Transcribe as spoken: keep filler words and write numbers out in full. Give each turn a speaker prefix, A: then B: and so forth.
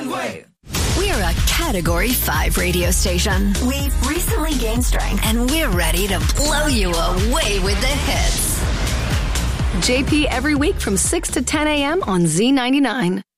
A: Runway.
B: We're a Category five radio station. We've recently gained strength, and we're ready to blow you away with the hits. J P every week from six to ten a.m. on Z ninety-nine.